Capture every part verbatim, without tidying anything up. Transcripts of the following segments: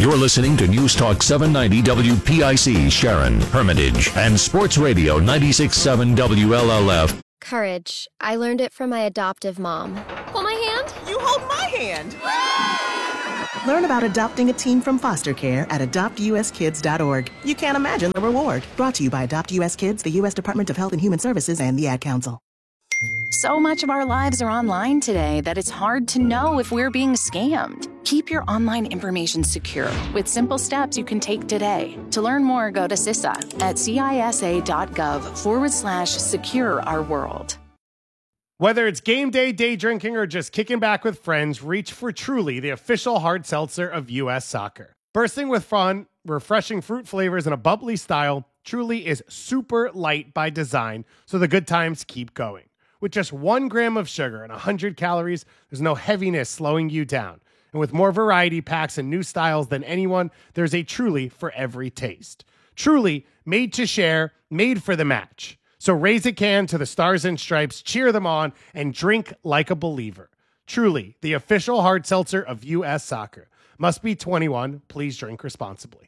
You're listening to News Talk seven ninety W P I C Sharon, Hermitage, and Sports Radio ninety-six point seven W L L F. Courage. I learned it from my adoptive mom. Hold my hand. You hold my hand. Learn about adopting a teen from foster care at adopt u s kids dot org. You can't imagine the reward. Brought to you by Adopt U S Kids, the U S Department of Health and Human Services, and the Ad Council. So much of our lives are online today that it's hard to know if we're being scammed. Keep your online information secure with simple steps you can take today. To learn more, go to C I S A at cisa.gov forward slash secure our world. Whether it's game day, day drinking, or just kicking back with friends, reach for Truly, the official hard seltzer of U S Soccer. Bursting with fun, refreshing fruit flavors, and a bubbly style, Truly is super light by design, so the good times keep going. With just one gram of sugar and one hundred calories, there's no heaviness slowing you down. And with more variety packs and new styles than anyone, there's a Truly for every taste. Truly, made to share, made for the match. So raise a can to the Stars and Stripes, cheer them on, and drink like a believer. Truly, the official hard seltzer of U S Soccer. Must be twenty-one. Please drink responsibly.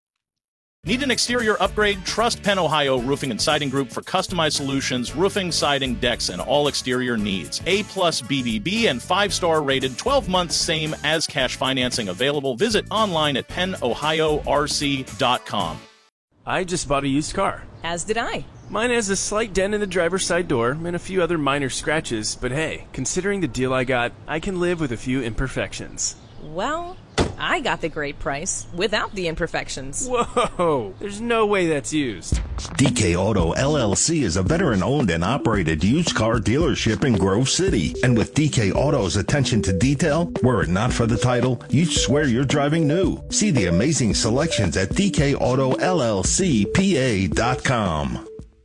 Need an exterior upgrade? Trust Penn Ohio Roofing and Siding Group for customized solutions, roofing, siding, decks, and all exterior needs. A plus B B B and five-star rated, twelve months same as cash financing available. Visit online at penn ohio r c dot com. I just bought a used car. As did I. Mine has a slight dent in the driver's side door and a few other minor scratches, but hey, considering the deal I got, I can live with a few imperfections. Well, I got the great price without the imperfections. Whoa, there's no way that's used. D K Auto L L C is a veteran-owned and operated used car dealership in Grove City. And with D K Auto's attention to detail, were it not for the title, you'd swear you're driving new. See the amazing selections at d k auto l l c p a dot com.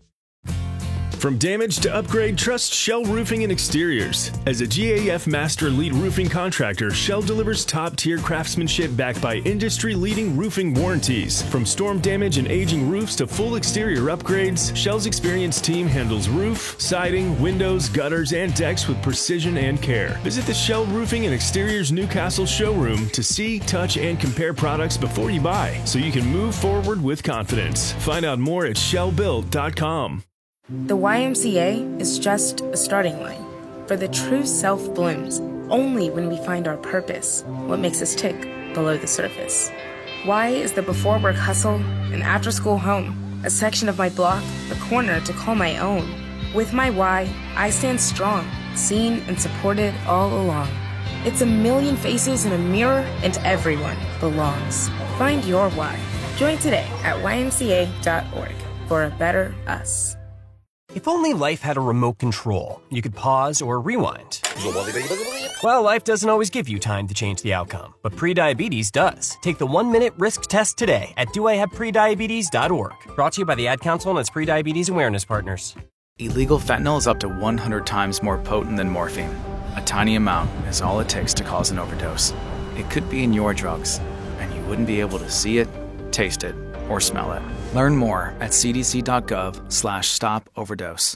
From damage to upgrade, trust Shell Roofing and Exteriors. As a G A F Master Lead Roofing Contractor, Shell delivers top-tier craftsmanship backed by industry-leading roofing warranties. From storm damage and aging roofs to full exterior upgrades, Shell's experienced team handles roof, siding, windows, gutters, and decks with precision and care. Visit the Shell Roofing and Exteriors Newcastle showroom to see, touch, and compare products before you buy, so you can move forward with confidence. Find out more at shell built dot com. The Y M C A is just a starting line, for the true self blooms only when we find our purpose, what makes us tick below the surface. Y is the before work hustle, an after school home, a section of my block, a corner to call my own. With my Y, I stand strong, seen and supported all along. It's a million faces in a mirror, and everyone belongs. Find your Y. Join today at y m c a dot org for a better us. If only life had a remote control, you could pause or rewind. Well, life doesn't always give you time to change the outcome, but prediabetes does. Take the one-minute risk test today at do I have prediabetes dot org. Brought to you by the Ad Council and its prediabetes awareness partners. Illegal fentanyl is up to one hundred times more potent than morphine. A tiny amount is all it takes to cause an overdose. It could be in your drugs, and you wouldn't be able to see it, taste it, or smell it. Learn more at c d c dot gov slash stop overdose.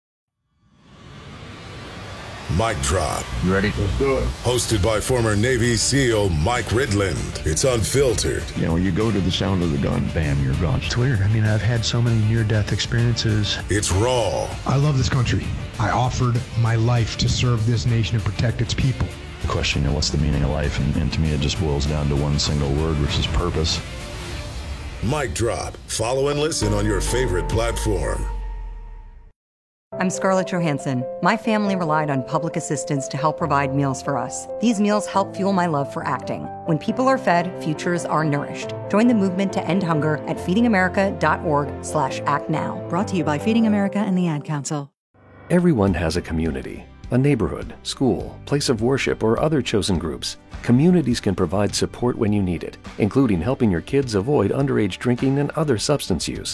Mic Drop. You ready? Let's do it. Hosted by former Navy SEAL Mike Ridland. It's unfiltered. You know, you go to the sound of the gun, bam, you're gone. It's weird. I mean, I've had so many near-death experiences. It's raw. I love this country. I offered my life to serve this nation and protect its people. The question, you know, what's the meaning of life? And, and to me, it just boils down to one single word, which is purpose. Mic Drop. Follow and listen on your favorite platform. I'm Scarlett Johansson. My family relied on public assistance to help provide meals for us. These meals help fuel my love for acting. When people are fed, futures are nourished. Join the movement to end hunger at feeding america dot org slash act now. Brought to you by Feeding America and the Ad Council. Everyone has a community, a neighborhood, school, place of worship, or other chosen groups. Communities can provide support when you need it, including helping your kids avoid underage drinking and other substance use.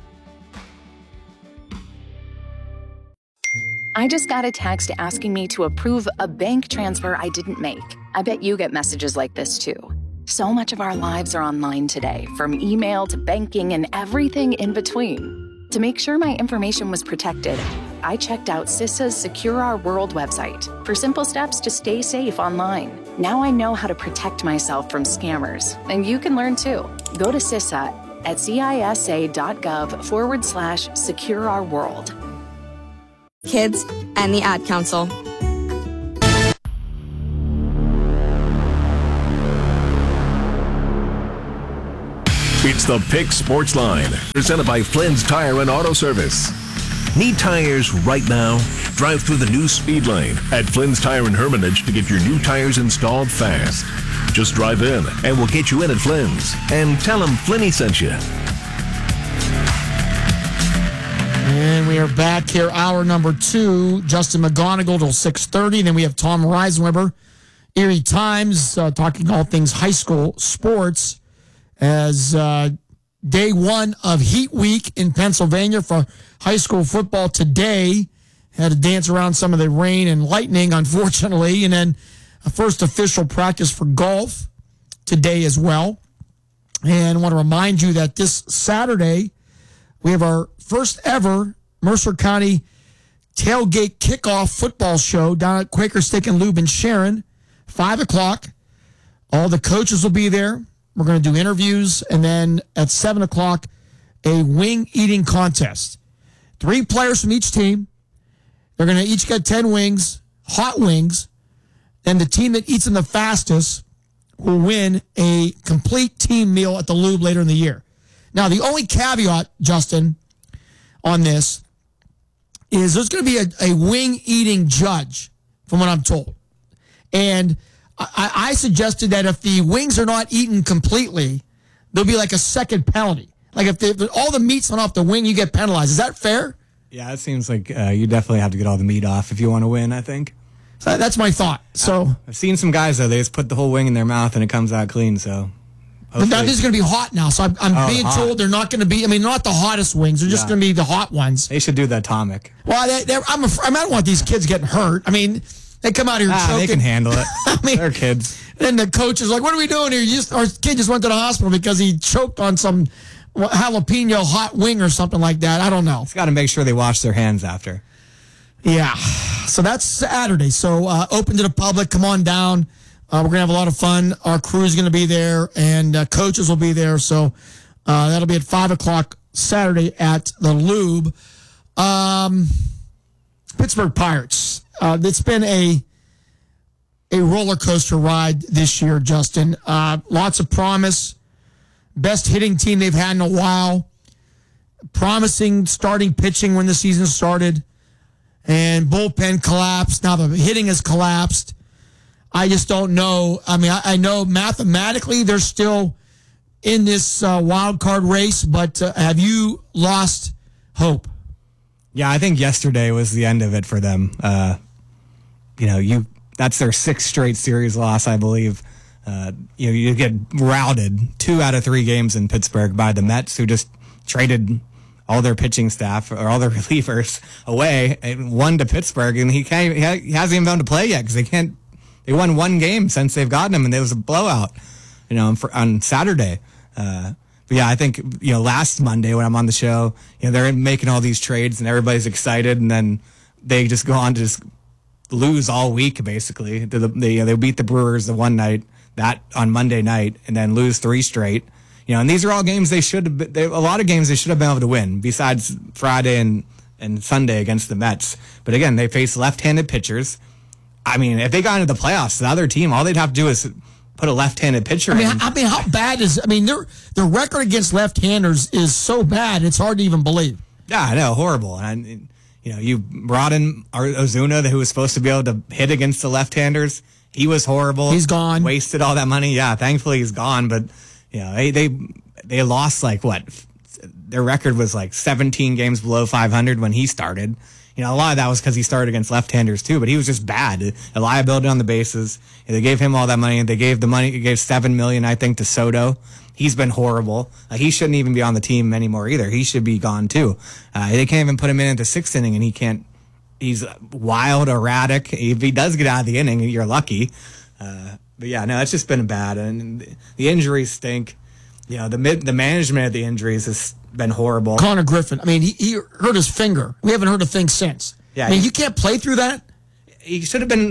I just got a text asking me to approve a bank transfer I didn't make. I bet you get messages like this too. So much of our lives are online today, from email to banking and everything in between. To make sure my information was protected, I checked out C I S A's Secure Our World website for simple steps to stay safe online. Now I know how to protect myself from scammers, and you can learn too. Go to CISA at cisa.gov forward slash secure our world. Kids and the Ad Council. It's the Pick Sports Line, presented by Flynn's Tire and Auto Service. Need tires right now? Drive through the new speed lane at Flynn's Tire in Hermitage to get your new tires installed fast. Just drive in and we'll get you in at Flynn's. And tell them Flinny sent you. And we are back here, hour number two. Justin McGonigal till six thirty. Then we have Tom Reisenweber, Erie Times, uh, talking all things high school sports. As uh, day one of Heat Week in Pennsylvania for high school football today. Had to dance around some of the rain and lightning, unfortunately. And then a first official practice for golf today as well. And I want to remind you that this Saturday, we have our first ever Mercer County tailgate kickoff football show down at Quaker Steak and Lube in Sharon, five o'clock. All the coaches will be there. We're going to do interviews, and then at seven o'clock, a wing eating contest. Three players from each team. They're going to each get ten wings, hot wings, and the team that eats them the fastest will win a complete team meal at the Lube later in the year. Now, the only caveat, Justin, on this is there's going to be a, a wing eating judge, from what I'm told. And I, I suggested that if the wings are not eaten completely, there'll be like a second penalty. Like if, the, if all the meat's not off the wing, you get penalized. Is that fair? Yeah, it seems like uh, you definitely have to get all the meat off if you want to win, I think. So that's my thought. So I've seen some guys, though, they just put the whole wing in their mouth and it comes out clean, so... But now this is going to be hot now, so I'm, I'm Oh, being hot. told they're not going to be, I mean, not the hottest wings. They're just Yeah. going to be the hot ones. They should do the atomic. Well, they, they're, I'm afraid, I, mean, I don't want these kids getting hurt. I mean, they come out here Ah, choking. they can handle it. I mean, They're kids. Then the coach is like, what are we doing here? You just, our kid just went to the hospital because he choked on some jalapeno hot wing or something like that. I don't know. It's got to make sure they wash their hands after. Yeah. So that's Saturday. So uh, open to the public. Come on down. Uh, we're going to have a lot of fun. Our crew is going to be there, and uh, coaches will be there. So uh, that'll be at five o'clock Saturday at the Lube. Um, Pittsburgh Pirates. Uh, it's been a a roller coaster ride this year, Justin. Uh, lots of promise. Best hitting team they've had in a while. Promising starting pitching when the season started. And bullpen collapsed. Now the hitting has collapsed. I just don't know. I mean, I, I know mathematically they're still in this uh, wild card race, but uh, have you lost hope? Yeah, I think yesterday was the end of it for them. Uh, you know, you that's their sixth straight series loss, I believe. Uh, you know, you get routed two out of three games in Pittsburgh by the Mets, who just traded all their pitching staff or all their relievers away and won to Pittsburgh, and he can't. He hasn't even been able to play yet because they can't. They won one game since they've gotten him, and there was a blowout, you know, for, on Saturday. Uh, but yeah, I think, you know, last Monday when I'm on the show, you know, they're making all these trades and everybody's excited, and then they just go on to just lose all week, basically. They, they, they beat the Brewers the one night, that on Monday night, and then lose three straight. You know, and these are all games they should have been, they, a lot of games they should have been able to win, besides Friday and, and Sunday against the Mets. But again, they face left-handed pitchers. I mean, if they got into the playoffs, the other team, all they'd have to do is put a left-handed pitcher I mean, in. I mean, how bad is? I mean, their their record against left-handers is so bad; it's hard to even believe. Yeah, I know, horrible. And you know, you brought in Ozuna, who was supposed to be able to hit against the left-handers. He was horrible. He's gone. Wasted all that money. Yeah, thankfully he's gone. But you know, they they they lost like what? Their record was like seventeen games below five hundred when he started. You know, a lot of that was because he started against left-handers too, but he was just bad. A liability on the bases. They gave him all that money. They gave the money, they gave seven million, I think, to Soto. He's been horrible. Uh, he shouldn't even be on the team anymore either. He should be gone too. Uh, they can't even put him in at the sixth inning, and he can't. He's wild, erratic. If he does get out of the inning, you're lucky. Uh, but yeah, no, it's just been bad, and the injuries stink. You know, the mid, the management of the injuries has been horrible. Connor Griffin. I mean, he, he hurt his finger. We haven't heard a thing since. Yeah, I mean, he- you can't play through that. He should have been.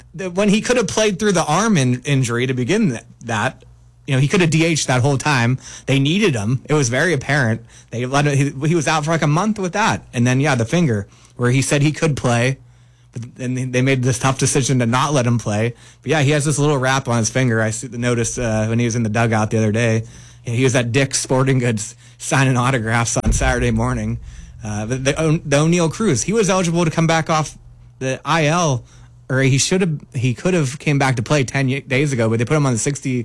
the, when he could have played through the arm in, injury to begin that, that, you know, he could have D H'd that whole time. They needed him. It was very apparent. They let him, he, he was out for like a month with that. And then, yeah, the finger, where he said he could play. But then they made this tough decision to not let him play. But yeah, he has this little wrap on his finger. I noticed uh, when he was in the dugout the other day. He was at Dick's Sporting Goods signing autographs on Saturday morning. Uh, the, the, the O'Neal Cruz, he was eligible to come back off the I L, or he should have, he could have came back to play ten days ago, but they put him on the sixty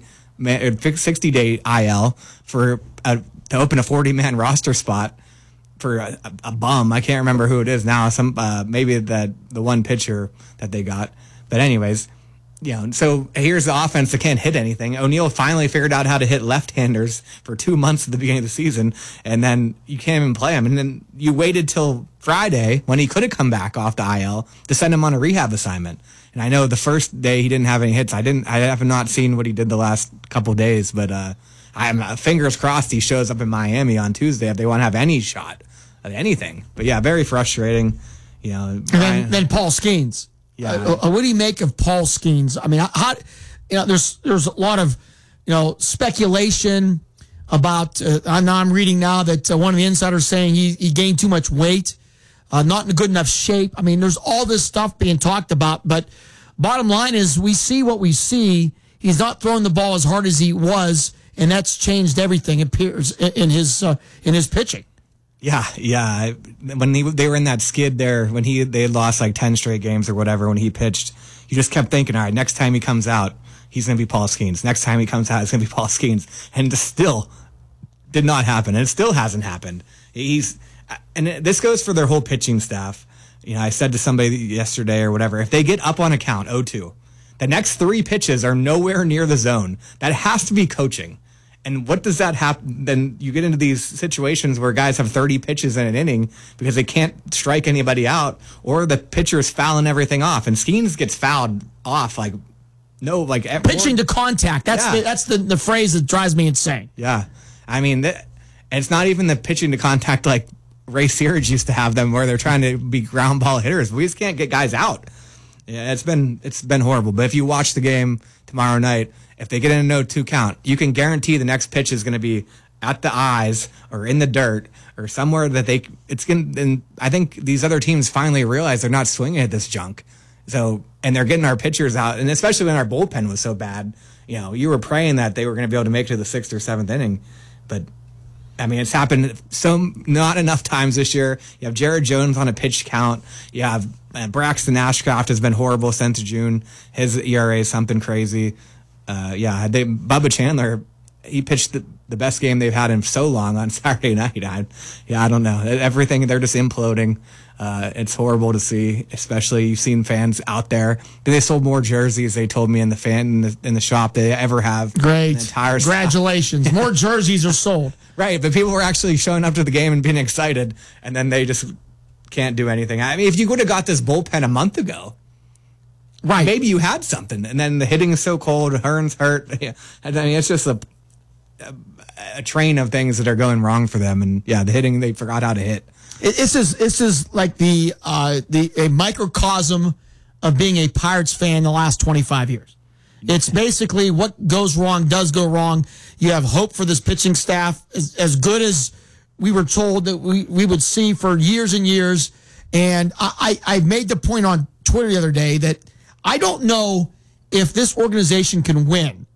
day I L for a, to open a forty man roster spot for a, a bum. I can't remember who it is now. Some uh, maybe the the one pitcher that they got. But anyways, you know, so here's the offense that can't hit anything. O'Neal finally figured out how to hit left-handers for two months at the beginning of the season, and then you can't even play him. And then you waited till Friday when he could have come back off the I L to send him on a rehab assignment. And I know the first day he didn't have any hits. I didn't. I have not seen what he did the last couple of days, but uh, I'm uh, fingers crossed he shows up in Miami on Tuesday if they want to have any shot at anything. But yeah, very frustrating. You know, and then, then Paul Skeens. Yeah. Uh, what do you make of Paul Skeens? I mean, how, you know, there's there's a lot of, you know, speculation about. Uh, now I'm reading now that uh, one of the insiders saying he he gained too much weight, uh, not in a good enough shape. I mean, there's all this stuff being talked about, but bottom line is we see what we see. He's not throwing the ball as hard as he was, and that's changed everything. It appears in his uh, in his pitching. Yeah, yeah. When he, they were in that skid there, when he they had lost like ten straight games or whatever, when he pitched, you just kept thinking, all right, next time he comes out, he's going to be Paul Skeens. Next time he comes out, it's going to be Paul Skeens. And it still did not happen. And it still hasn't happened. He's, and this goes for their whole pitching staff. You know, I said to somebody yesterday or whatever, if they get up on a count, oh two, the next three pitches are nowhere near the zone. That has to be coaching. And what does that happen? Then you get into these situations where guys have thirty pitches in an inning because they can't strike anybody out, or the pitcher is fouling everything off. And Skeens gets fouled off like no, like pitching to contact. That's yeah. the, that's the, the phrase that drives me insane. Yeah, I mean, th- it's not even the pitching to contact like Ray Searage used to have them, where they're trying to be ground ball hitters. We just can't get guys out. Yeah, it's been it's been horrible. But if you watch the game tomorrow night, if they get in a no two count, you can guarantee the next pitch is going to be at the eyes or in the dirt or somewhere that they it's going. And I think these other teams finally realize they're not swinging at this junk. So and they're getting our pitchers out, and especially when our bullpen was so bad. You know, you were praying that they were going to be able to make it to the sixth or seventh inning, but I mean, it's happened so not enough times this year. You have Jared Jones on a pitch count. You have uh, Braxton Ashcraft has been horrible since June. His E R A is something crazy. Uh, yeah, they, Bubba Chandler, he pitched the, the best game they've had in so long on Saturday night. I, yeah, I don't know. Everything, they're just imploding. Uh, it's horrible to see, especially you've seen fans out there. They sold more jerseys, they told me, in the fan in the, in the shop they ever have. Great. The entire Congratulations. More jerseys are sold. Right, but people were actually showing up to the game and being excited, and then they just can't do anything. I mean, if you would have got this bullpen a month ago, right, maybe you had something. And then the hitting is so cold, Hearn's hurt. Yeah. I mean, it's just a, a a train of things that are going wrong for them. And yeah, the hitting, they forgot how to hit. This is this is like the uh, the a microcosm of being a Pirates fan the last twenty-five years. It's basically what goes wrong does go wrong. You have hope for this pitching staff, as, as good as we were told that we, we would see for years and years. And I, I, I made the point on Twitter the other day that I don't know if this organization can win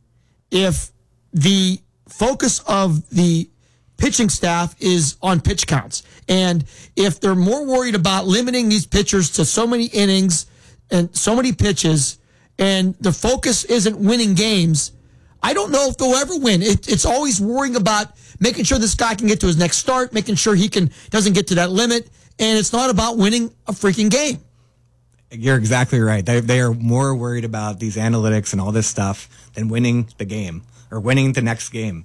if the focus of the pitching staff is on pitch counts. And if they're more worried about limiting these pitchers to so many innings and so many pitches, and the focus isn't winning games, I don't know if they'll ever win. It, it's always worrying about making sure this guy can get to his next start, making sure he can doesn't get to that limit, and it's not about winning a freaking game. You're exactly right. They, they are more worried about these analytics and all this stuff than winning the game or winning the next game.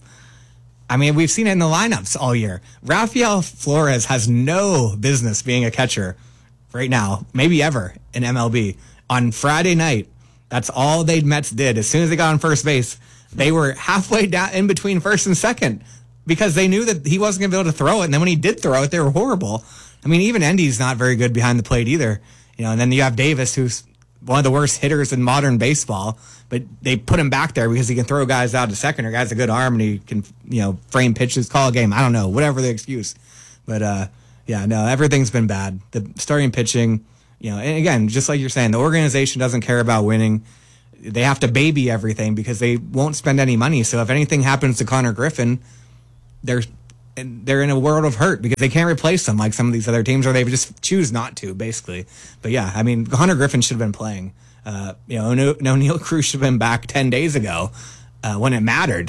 I mean, we've seen it in the lineups all year. Rafael Flores has no business being a catcher right now, maybe ever, in M L B. On Friday night, that's all they Mets did. As soon as they got on first base, they were halfway down in between first and second because they knew that he wasn't going to be able to throw it. And then when he did throw it, they were horrible. I mean, even Endy's not very good behind the plate either. You know, and then you have Davis, who's one of the worst hitters in modern baseball, but they put him back there because he can throw guys out to second, or guys a good arm and he can, you know, frame pitches, call a game. I don't know, whatever the excuse. But, uh, yeah, no, everything's been bad. The starting pitching, you know, and again, just like you're saying, the organization doesn't care about winning. They have to baby everything because they won't spend any money. So if anything happens to Connor Griffin, they're they're in a world of hurt because they can't replace them like some of these other teams, or they just choose not to, basically. But yeah, I mean, Connor Griffin should have been playing. Uh, you know, no, no Neil Cruz should have been back ten days ago uh, when it mattered.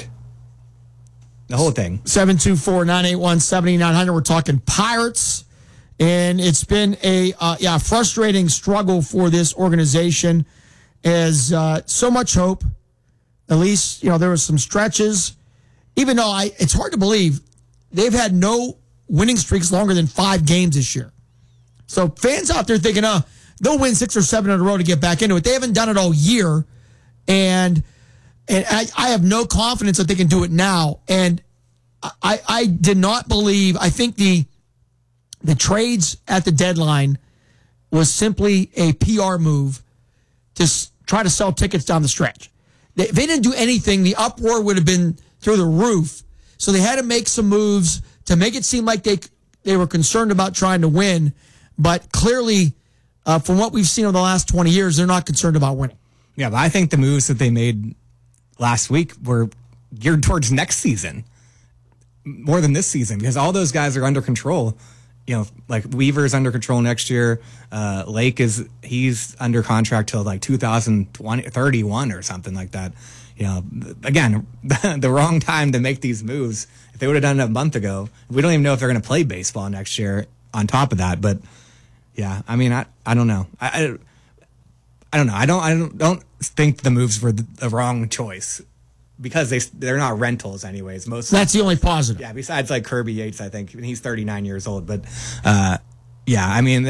The whole thing. seven two four, nine eight one, seven nine zero zero. We're talking Pirates. And it's been a uh, yeah frustrating struggle for this organization. As uh, so much hope. At least, you know, there were some stretches. Even though I, it's hard to believe they've had no winning streaks longer than five games this year. So fans out there thinking, oh, they'll win six or seven in a row to get back into it. They haven't done it all year. And and I, I have no confidence that they can do it now. And I, I did not believe, I think the the trades at the deadline was simply a P R move to s- try to sell tickets down the stretch. They, if they didn't do anything, the uproar would have been through the roof. So they had to make some moves to make it seem like they they were concerned about trying to win. But clearly, uh, from what we've seen over the last twenty years, they're not concerned about winning. Yeah, but I think the moves that they made last week were geared towards next season more than this season because all those guys are under control. You know, like Weaver's under control next year. Uh, Lake is, he's under contract till like two thousand thirty-one or something like that. You know, again, the wrong time to make these moves. If they would have done it a month ago, we don't even know if they're going to play baseball next year on top of that. But yeah, I mean, I, I don't know. I, I, I don't know. I don't, I don't, don't think the moves were the, the wrong choice. Because they they're not rentals anyways. Most that's the only positive. Yeah, besides like Kirby Yates, I think he's thirty-nine years old. But uh, yeah, I mean,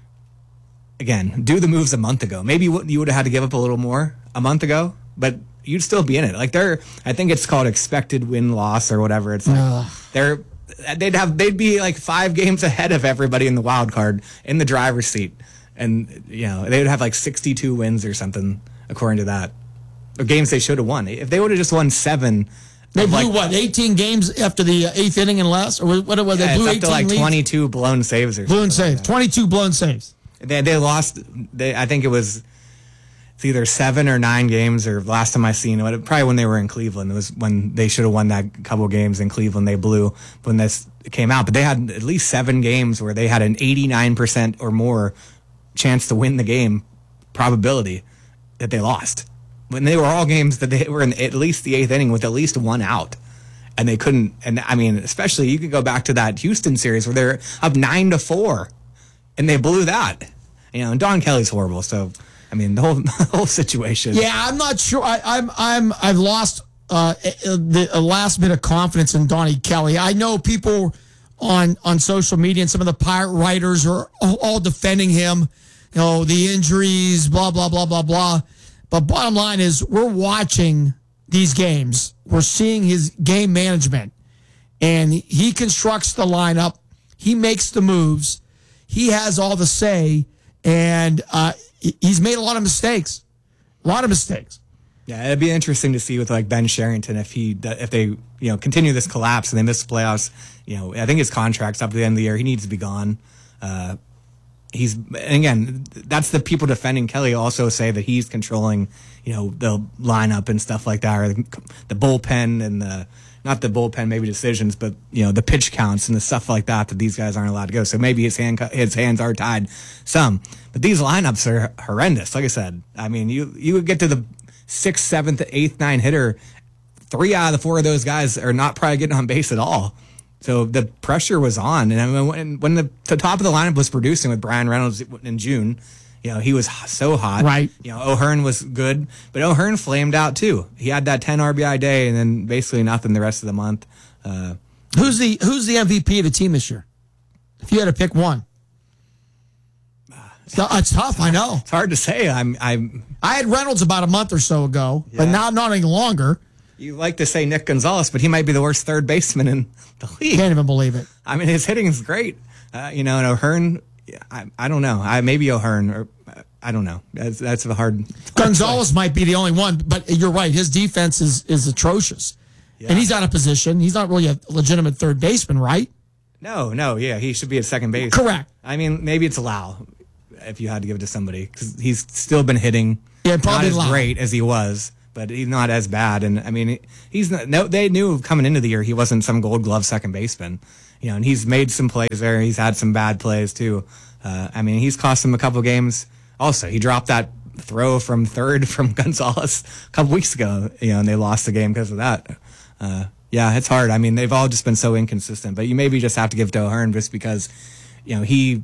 again, do the moves a month ago. Maybe you would have had to give up a little more a month ago, but you'd still be in it. Like they're, I think it's called expected win loss or whatever. It's like Ugh. they're they'd have they'd be like five games ahead of everybody in the wild card in the driver's seat, and you know they would have like sixty-two wins or something according to that. Or games they should have won. If they would have just won seven, they blew like, what eighteen games after the uh, eighth inning and less, or what? What yeah, they blew it's up to like leads? twenty-two blown saves or blown something saves, like twenty-two blown saves. They they lost. They I think it was it's either seven or nine games, or last time I seen it, probably when they were in Cleveland. It was when they should have won that couple of games in Cleveland. They blew when this came out, but they had at least seven games where they had an eighty-nine percent or more chance to win the game probability that they lost. When they were all games that they were in at least the eighth inning with at least one out, and they couldn't. And I mean, especially you could go back to that Houston series where they're up nine to four, and they blew that. You know, and Don Kelly's horrible. So I mean, the whole the whole situation. Yeah, I'm not sure. I, I'm I'm I've lost uh, the uh, last bit of confidence in Donnie Kelly. I know people on on social media and some of the Pirate writers are all, all defending him. You know, the injuries, blah blah blah blah blah. But bottom line is, we're watching these games. We're seeing his game management. And he constructs the lineup. He makes the moves. He has all the say. And uh, he's made a lot of mistakes. A lot of mistakes. Yeah, it'd be interesting to see with like Ben Sherrington if he if they you know continue this collapse and they miss the playoffs. You know, I think his contract's up to the end of the year. He needs to be gone. Uh, He's and again, that's the people defending Kelly also say that he's controlling, you know, the lineup and stuff like that, or the, the bullpen and the not the bullpen maybe decisions, but you know the pitch counts and the stuff like that that these guys aren't allowed to go. So maybe his hand his hands are tied some, but these lineups are horrendous. Like I said, I mean you you would get to the sixth, seventh, eighth, ninth hitter, three out of the four of those guys are not probably getting on base at all. So the pressure was on, and I mean, when, when the, the top of the lineup was producing with Brian Reynolds in June, you know he was so hot. Right. You know O'Hearn was good, but O'Hearn flamed out too. He had that ten R B I day, and then basically nothing the rest of the month. Uh, who's the Who's the M V P of the team this year? If you had to pick one, it's, it's tough. I know it's hard to say. I'm I'm I had Reynolds about a month or so ago, Yeah. but now not any longer. You like to say Nick Gonzalez, but he might be the worst third baseman in the league. Can't even believe it. I mean, his hitting is great. Uh, you know, and O'Hearn, I, I don't know. I, maybe O'Hearn. Or, I don't know. That's, that's a hard. Gonzalez might be the only one, but you're right. His defense is is atrocious, yeah. and he's out of position. He's not really a legitimate third baseman, right? No, no, yeah, he should be at second base. Correct. I mean, maybe it's Lau if you had to give it to somebody because he's still been hitting. Yeah, probably not as Lau. great as he was, but he's not as bad. And I mean, he's not, no. They knew coming into the year he wasn't some Gold Glove second baseman, you know. And he's made some plays there. He's had some bad plays too. Uh, I mean, he's cost him a couple games. Also, he dropped that throw from third from Gonzalez a couple weeks ago, you know, and they lost the game because of that. Uh, yeah, it's hard. I mean, they've all just been so inconsistent. But you maybe just have to give to O'Hearn just because, you know, he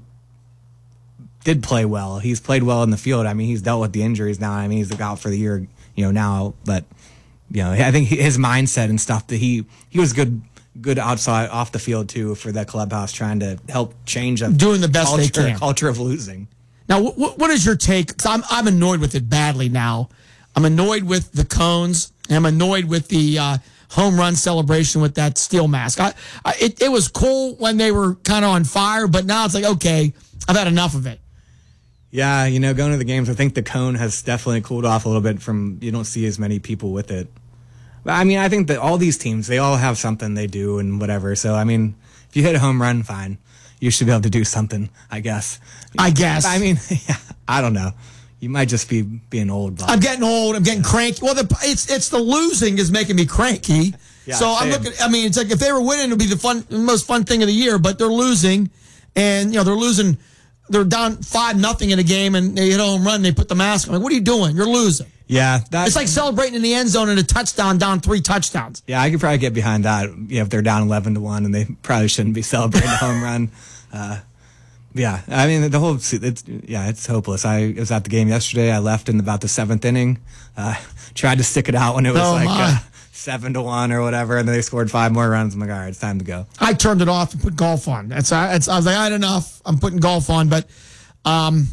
did play well. He's played well in the field. I mean, he's dealt with the injuries now. I mean, he's out for the year, you know, now. But, you know, I think his mindset and stuff that he he was good. Good outside, off the field too, for the clubhouse, trying to help change a doing the best culture, they can. Culture of losing. Now, what, what is your take? Because I'm I'm annoyed with it badly now. I'm annoyed with the cones. And I'm annoyed with the uh, home run celebration with that steel mask. I, I it it was cool when they were kind of on fire, but now it's like, okay, I've had enough of it. Yeah, you know, going to the games, I think the cone has definitely cooled off a little bit. From you don't see as many people with it. I mean, I think that all these teams, they all have something they do and whatever. So, I mean, if you hit a home run, fine. You should be able to do something, I guess. I guess. I mean, yeah, I don't know. You might just be being old. Bob. I'm getting old. I'm getting yeah. cranky. Well, the, it's it's the losing is making me cranky. Yeah, so I'm looking. I mean, it's like if they were winning, it would be the fun, the most fun thing of the year. But they're losing, and you know they're losing. They're down five nothing in a game, and they hit a home run. And they put the mask on. Like, what are you doing? You're losing. Yeah, that's, it's like celebrating in the end zone and a touchdown down three touchdowns. Yeah, I could probably get behind that. You know, if they're down eleven to one, and they probably shouldn't be celebrating a home run. Uh, yeah, I mean the whole. It's yeah, it's hopeless. I was at the game yesterday. I left in about the seventh inning. Uh, tried to stick it out when it was oh like uh, seven to one or whatever, and then they scored five more runs. I'm like, all right, it's time to go. I turned it off and put golf on. That's it's, I was like, I had enough. I'm putting golf on, but. Um,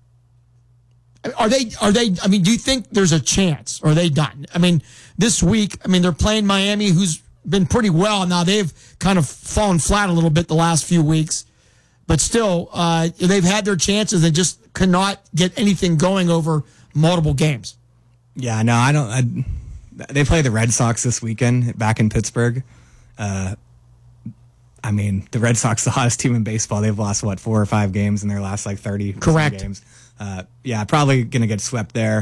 Are they, are they, I mean, do you think there's a chance? Or are they done? I mean, this week, I mean, they're playing Miami, who's been pretty well. Now, they've kind of fallen flat a little bit the last few weeks. But still, uh, they've had their chances and just cannot get anything going over multiple games. Yeah, no, I don't. I, they play the Red Sox this weekend back in Pittsburgh. Uh, I mean, the Red Sox, the hottest team in baseball. They've lost, what, four or five games in their last, like, thirty Correct. games. Uh, yeah, probably going to get swept there.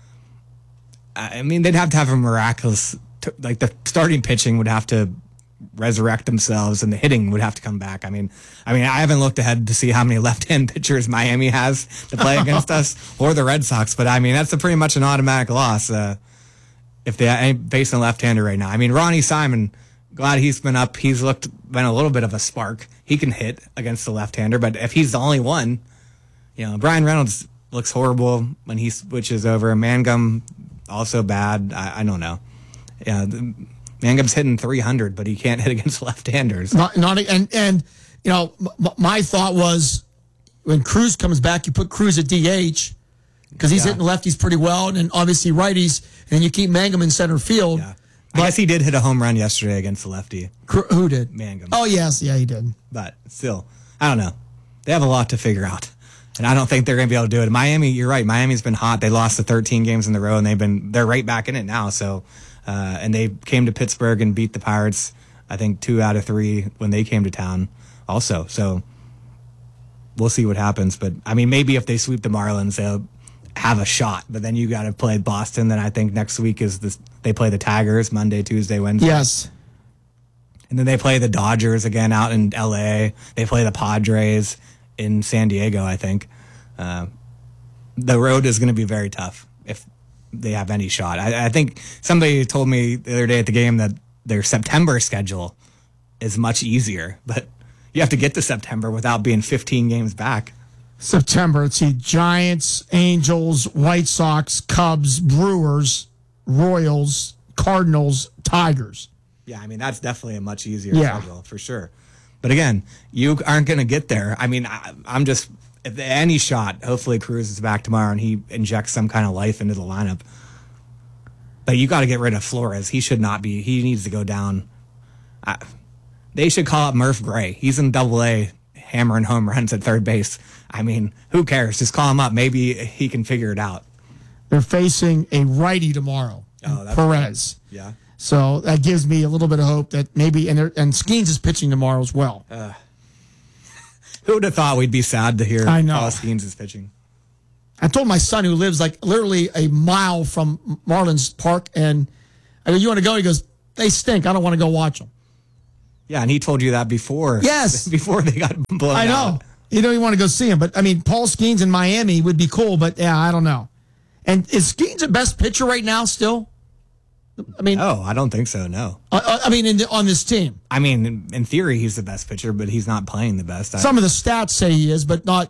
I mean, they'd have to have a miraculous, like the starting pitching would have to resurrect themselves, and the hitting would have to come back. I mean, I mean, I haven't looked ahead to see how many left-hand pitchers Miami has to play against us, or the Red Sox. But I mean, that's a pretty much an automatic loss uh, if they ain't facing a left-hander right now. I mean, Ronnie Simon, glad he's been up. He's looked been a little bit of a spark. He can hit against the left-hander, but if he's the only one. You know, Brian Reynolds looks horrible when he switches over. Mangum, also bad. I, I don't know. Yeah, the, Mangum's hitting three hundred, but he can't hit against left-handers. Not, not and and you know, m- my thought was when Cruz comes back, you put Cruz at D H because he's yeah. hitting lefties pretty well, and then obviously righties, and you keep Mangum in center field. Yeah. I guess he did hit a home run yesterday against the lefty. Who did? Mangum. Oh yes, yeah, he did. But still, I don't know. They have a lot to figure out. And I don't think they're going to be able to do it. Miami, you're right. Miami's been hot. They lost the thirteen games in a row, and they've been they're right back in it now. So, uh, and they came to Pittsburgh and beat the Pirates. I think two out of three when they came to town, also. So, we'll see what happens. But I mean, maybe if they sweep the Marlins, they'll have a shot. But then you got to play Boston. Then I think next week is this. They play the Tigers Monday, Tuesday, Wednesday. Yes. And then they play the Dodgers again out in L A. They play the Padres in San Diego, I think. Uh, the road is going to be very tough if they have any shot. I, I think somebody told me the other day at the game that their September schedule is much easier, but you have to get to September without being fifteen games back. September, let's see, Giants, Angels, White Sox, Cubs, Brewers, Royals, Cardinals, Tigers. Yeah, I mean, that's definitely a much easier yeah. schedule for sure. But again, you aren't going to get there. I mean, I, I'm just, if any shot, hopefully Cruz is back tomorrow and he injects some kind of life into the lineup. But you got to get rid of Flores. He should not be, he needs to go down. I, they should call up Murph Gray. He's in double A hammering home runs at third base. I mean, who cares? Just call him up. Maybe he can figure it out. They're facing a righty tomorrow, oh, that's Perez. Good. Yeah. So that gives me a little bit of hope that maybe, and, and Skeens is pitching tomorrow as well. Uh, who would have thought we'd be sad to hear I know. Paul Skeens is pitching? I told my son, who lives like literally a mile from Marlins Park, and I go, you want to go? He goes, they stink. I don't want to go watch them. Yeah, and he told you that before. Yes. Before they got blown I know. out. You don't even want to go see him. But, I mean, Paul Skeens in Miami would be cool, but, yeah, I don't know. And is Skeens the best pitcher right now still? I mean, no, I don't think so, no. Uh, I mean, in the, on this team. I mean, in, in theory, he's the best pitcher, but he's not playing the best. Some of the stats say he is, but not,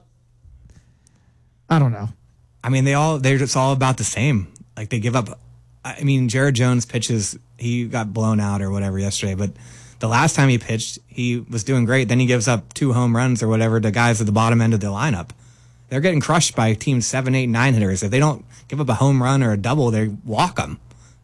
I don't know. I mean, they all, they're just all about the same. Like, they give up. I mean, Jared Jones pitches, he got blown out or whatever yesterday, but the last time he pitched, he was doing great. Then he gives up two home runs or whatever to guys at the bottom end of the lineup. They're getting crushed by teams seven, eight, nine hitters. If they don't give up a home run or a double, they walk them.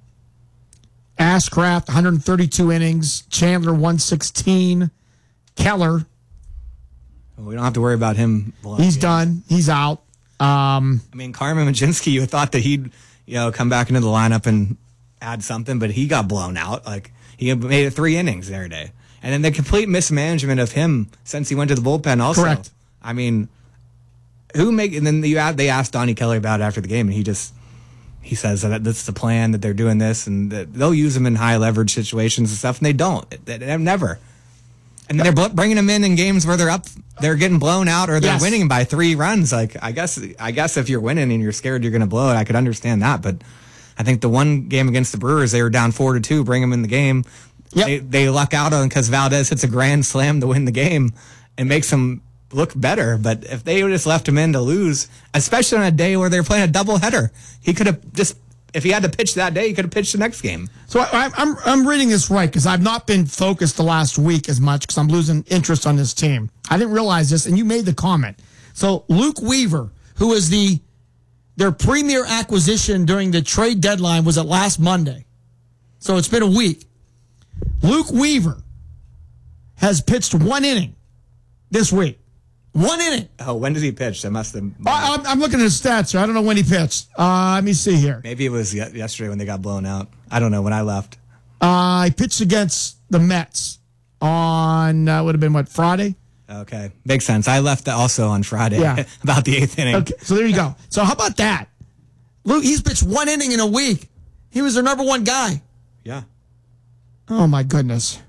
Ashcraft, one hundred thirty-two innings. Chandler, one sixteen. Keller. Well, we don't have to worry about him. He's done. He's out. Um, I mean, Carmen Majinski, you thought that he'd, you know, come back into the lineup and add something, but he got blown out. Like, he made it three innings the other day. And then the complete mismanagement of him since he went to the bullpen also. Correct. I mean, who make, and then you add, they asked Donnie Kelly about it after the game, and he just, he says that that's the plan, that they're doing this, and that they'll use him in high leverage situations and stuff, and they don't. They, they never. And then they're bringing them in in games where they're up, they're getting blown out, or they're Yes. winning by three runs. Like, I guess, I guess if you're winning and you're scared you're going to blow it, I could understand that. But I think the one game against the Brewers, they were down four to two, bring them in the game. Yep. They, they luck out on because Valdez hits a grand slam to win the game and makes them look better. But if they just left him in to lose, especially on a day where they're playing a doubleheader, he could have just, if he had to pitch that day, he could have pitched the next game. So I, I'm I'm reading this right because I've not been focused the last week as much because I'm losing interest on this team. I didn't realize this, and you made the comment. So Luke Weaver, who is the their premier acquisition during the trade deadline, was it last Monday? So it's been a week. Luke Weaver has pitched one inning this week. One inning. Oh, when did he pitch? That must have. I, I'm, I'm looking at his stats here. I don't know when he pitched. Uh, let me see here. Maybe it was ye- yesterday when they got blown out. I don't know when I left. Uh, he pitched against the Mets on, uh, would have been what, Friday? Okay. Makes sense. I left also on Friday Yeah. about the eighth inning. Okay, so there you go. So how about that? Luke, he's pitched one inning in a week. He was their number one guy. Yeah. Oh, my goodness.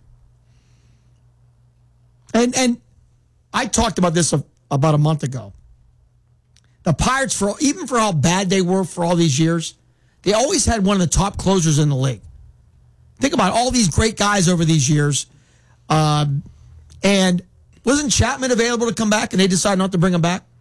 And and I talked about this a, about a month ago. The Pirates, for even for how bad they were for all these years, they always had one of the top closers in the league. Think about all these great guys over these years. Um, and wasn't Chapman available to come back, and they decided not to bring him back?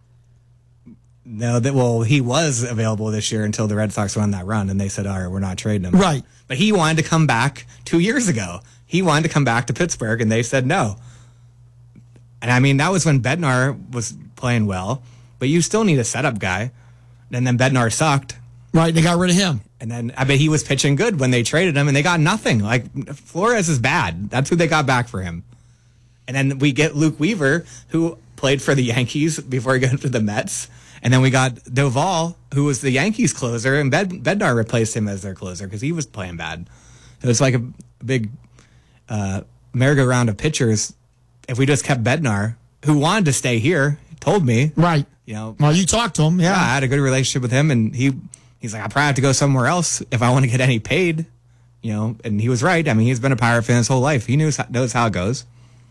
No, that well, he was available this year until the Red Sox won that run, and they said, all right, we're not trading him. Right. But he wanted to come back two years ago. He wanted to come back to Pittsburgh, and they said no. And I mean, that was when Bednar was playing well, but you still need a setup guy. And then Bednar sucked. Right, they got rid of him. And then I bet he was pitching good when they traded him, and they got nothing. Like, Flores is bad. That's who they got back for him. And then we get Luke Weaver, who played for the Yankees before he got to the Mets. And then we got Doval, who was the Yankees closer, and Bed- Bednar replaced him as their closer because he was playing bad. It was like a big uh, merry-go-round of pitchers. If we just kept Bednar, who wanted to stay here, told me. Right. You know. Well, you talked to him, yeah. Yeah, I had a good relationship with him, and he he's like, I probably have to go somewhere else if I want to get any paid. You know, and he was right. I mean, he's been a Pirate fan his whole life. He knows knows how it goes.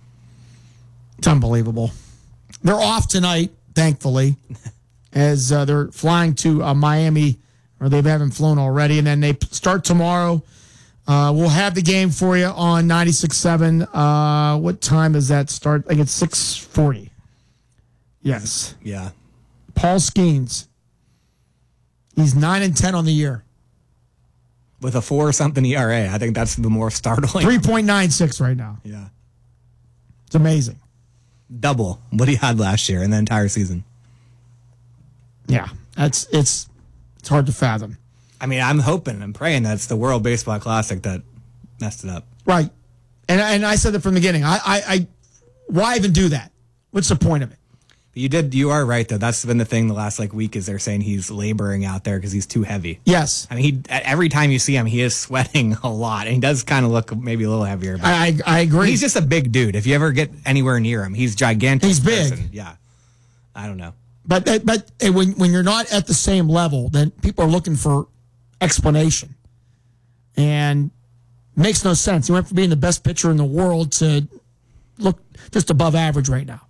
It's unbelievable. They're off tonight, thankfully, as uh, they're flying to uh, Miami, or they haven't flown already, and then they start tomorrow. Uh, we'll have the game for you on ninety-six point seven. Uh, what time does that start? I think it's six forty. Yes. Yeah. Paul Skeens. He's nine and ten on the year. With a four or something E R A. I think that's the more startling. three point nine six right now. Yeah. It's amazing. Double what he had last year in the entire season. Yeah. That's it's it's hard to fathom. I mean, I'm hoping and praying that it's the World Baseball Classic that messed it up. Right. And and I said that from the beginning. I, I, I why even do that? What's the point of it? You did. You are right, though. That's been the thing the last like week is they're saying he's laboring out there because he's too heavy. Yes. I mean, he every time you see him, he is sweating a lot, and he does kind of look maybe a little heavier. But I I agree. He's just a big dude. If you ever get anywhere near him, he's gigantic. He's big. Person. Yeah. I don't know. But but when when you're not at the same level, then people are looking for explanation, and it makes no sense. He went from being the best pitcher in the world to look just above average right now.